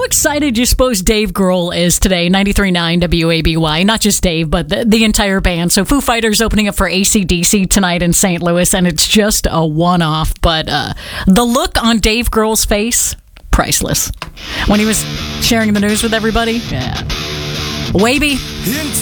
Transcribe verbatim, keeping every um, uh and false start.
excited do you suppose Dave Grohl is today? ninety-three point nine W A B Y. Not just Dave, but the, the entire band. So Foo Fighters opening up for A C D C tonight in Saint Louis, and it's just a one-off. But uh, the look on Dave Grohl's face, priceless. When he was sharing the news with everybody, yeah. Wavy.